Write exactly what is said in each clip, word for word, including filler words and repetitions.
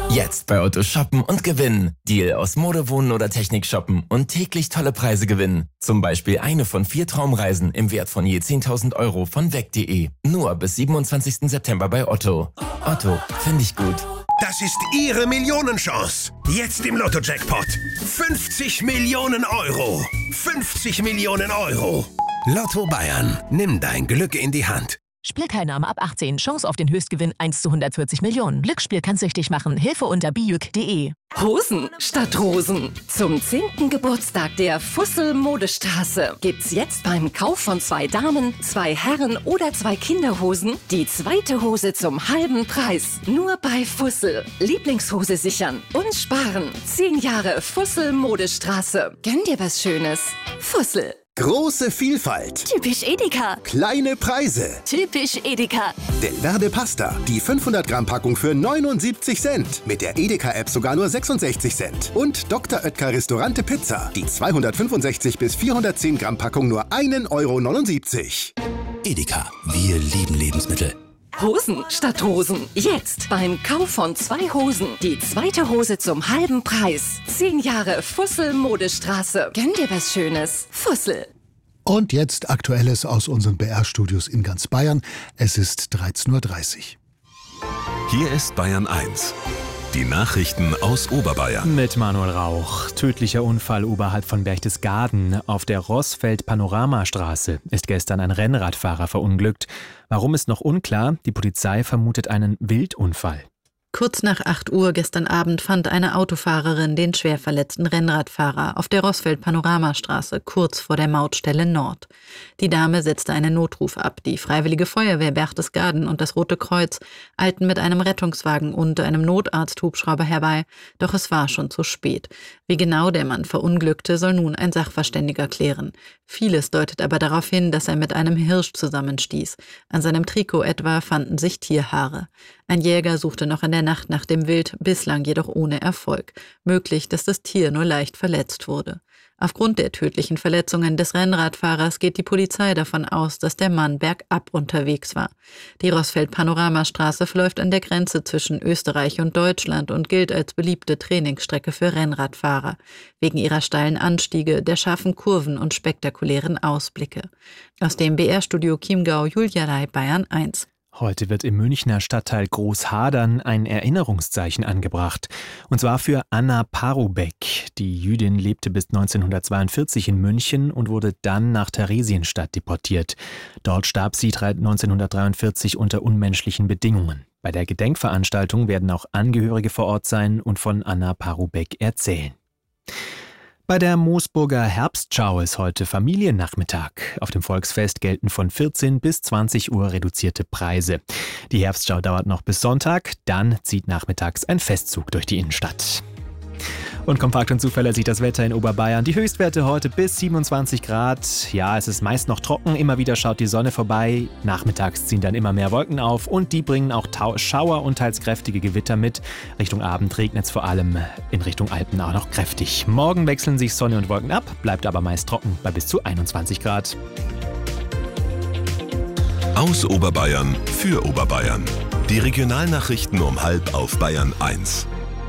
Jetzt bei Otto shoppen und gewinnen. Deal aus Mode, Wohnen oder Technik shoppen und täglich tolle Preise gewinnen. Zum Beispiel eine von vier Traumreisen im Wert von je zehntausend Euro von weg punkt de. Nur bis siebenundzwanzigsten September bei Otto. Otto, finde ich gut. Das ist Ihre Millionenchance. Jetzt im Lotto-Jackpot. fünfzig Millionen Euro. fünfzig Millionen Euro. Lotto Bayern. Nimm dein Glück in die Hand. Spielteilnahme ab achtzehn. Chance auf den Höchstgewinn eins zu hundertvierzig Millionen. Glücksspiel kann süchtig machen. Hilfe unter bijuk punkt de. Hosen statt Rosen. Zum zehnten Geburtstag der Fussel Modestraße gibt's jetzt beim Kauf von zwei Damen, zwei Herren oder zwei Kinderhosen die zweite Hose zum halben Preis. Nur bei Fussel. Lieblingshose sichern und sparen. Zehn Jahre Fussel Modestraße. Gönn dir was Schönes. Fussel. Große Vielfalt. Typisch Edeka. Kleine Preise. Typisch Edeka. Delverde Pasta. Die fünfhundert Gramm Packung für neunundsiebzig Cent. Mit der Edeka-App sogar nur sechsundsechzig Cent. Und Doktor Oetker Restaurante Pizza. Die zweihundertfünfundsechzig bis vierhundertzehn Gramm Packung nur ein Euro neunundsiebzig. Edeka. Wir lieben Lebensmittel. Hosen statt Rosen. Jetzt beim Kauf von zwei Hosen die zweite Hose zum halben Preis. Zehn Jahre Fussel Modestraße. Gönn dir was Schönes. Fussel. Und jetzt Aktuelles aus unseren B R-Studios in ganz Bayern. Es ist dreizehn Uhr dreißig. Hier ist Bayern eins. Die Nachrichten aus Oberbayern. Mit Manuel Rauch. Tödlicher Unfall oberhalb von Berchtesgaden. Auf der Rossfeld-Panoramastraße ist gestern ein Rennradfahrer verunglückt. Warum ist noch unklar? Die Polizei vermutet einen Wildunfall. Kurz nach acht Uhr gestern Abend fand eine Autofahrerin den schwer verletzten Rennradfahrer auf der Rossfeld-Panoramastraße kurz vor der Mautstelle Nord. Die Dame setzte einen Notruf ab. Die Freiwillige Feuerwehr Berchtesgaden und das Rote Kreuz eilten mit einem Rettungswagen und einem Notarzt-Hubschrauber herbei, doch es war schon zu spät. Wie genau der Mann verunglückte, soll nun ein Sachverständiger klären. Vieles deutet aber darauf hin, dass er mit einem Hirsch zusammenstieß. An seinem Trikot etwa fanden sich Tierhaare. Ein Jäger suchte noch in der Nacht nach dem Wild, bislang jedoch ohne Erfolg. Möglich, dass das Tier nur leicht verletzt wurde. Aufgrund der tödlichen Verletzungen des Rennradfahrers geht die Polizei davon aus, dass der Mann bergab unterwegs war. Die Rossfeld-Panoramastraße verläuft an der Grenze zwischen Österreich und Deutschland und gilt als beliebte Trainingsstrecke für Rennradfahrer, wegen ihrer steilen Anstiege, der scharfen Kurven und spektakulären Ausblicke. Aus dem B R-Studio Chiemgau, Julia Lai, Bayern eins. Heute wird im Münchner Stadtteil Großhadern ein Erinnerungszeichen angebracht. Und zwar für Anna Parubek. Die Jüdin lebte bis neunzehnhundertzweiundvierzig in München und wurde dann nach Theresienstadt deportiert. Dort starb sie neunzehnhundertdreiundvierzig unter unmenschlichen Bedingungen. Bei der Gedenkveranstaltung werden auch Angehörige vor Ort sein und von Anna Parubek erzählen. Bei der Moosburger Herbstschau ist heute Familiennachmittag. Auf dem Volksfest gelten von vierzehn bis zwanzig Uhr reduzierte Preise. Die Herbstschau dauert noch bis Sonntag, dann zieht nachmittags ein Festzug durch die Innenstadt. Und kompakt und zuverlässig das Wetter in Oberbayern. Die Höchstwerte heute bis siebenundzwanzig Grad. Ja, es ist meist noch trocken, immer wieder schaut die Sonne vorbei. Nachmittags ziehen dann immer mehr Wolken auf und die bringen auch Tau- Schauer und teils kräftige Gewitter mit. Richtung Abend regnet es vor allem in Richtung Alpen auch noch kräftig. Morgen wechseln sich Sonne und Wolken ab, bleibt aber meist trocken bei bis zu einundzwanzig Grad. Aus Oberbayern für Oberbayern. Die Regionalnachrichten um halb auf Bayern eins.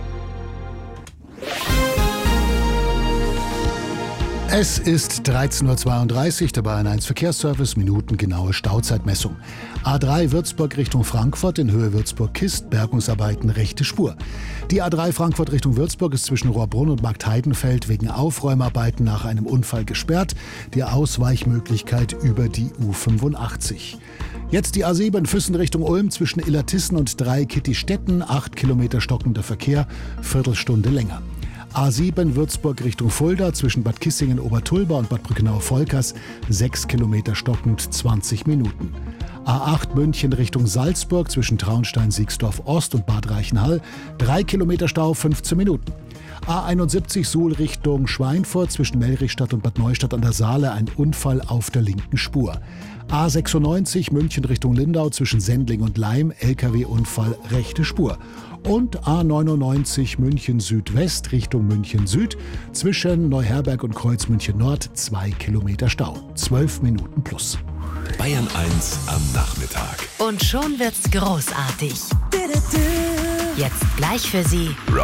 Es ist dreizehn Uhr zweiunddreißig, der Bayern eins Verkehrsservice, minutengenaue Stauzeitmessung. A drei Würzburg Richtung Frankfurt, in Höhe Würzburg-Kist, Bergungsarbeiten rechte Spur. Die A drei Frankfurt Richtung Würzburg ist zwischen Rohrbrunn und Marktheidenfeld wegen Aufräumarbeiten nach einem Unfall gesperrt. Die Ausweichmöglichkeit über die U fünfundachtzig. Jetzt die A sieben Füssen Richtung Ulm zwischen Illertissen und Dreikittistetten, acht Kilometer stockender Verkehr, Viertelstunde länger. A sieben Würzburg Richtung Fulda zwischen Bad Kissingen-Obertulba und Bad Brückenau-Volkers, sechs Kilometer stockend, zwanzig Minuten. A acht München Richtung Salzburg zwischen Traunstein-Siegsdorf-Ost und Bad Reichenhall, drei Kilometer Stau, fünfzehn Minuten. A einundsiebzig Suhl Richtung Schweinfurt zwischen Melrichstadt und Bad Neustadt an der Saale, ein Unfall auf der linken Spur. A sechsundneunzig München Richtung Lindau zwischen Sendling und Laim, L K W-Unfall, rechte Spur. Und A neunundneunzig München Südwest Richtung München Süd zwischen Neuherberg und Kreuz München Nord, zwei Kilometer Stau, zwölf Minuten plus. Bayern eins am Nachmittag. Und schon wird's großartig. Jetzt gleich für Sie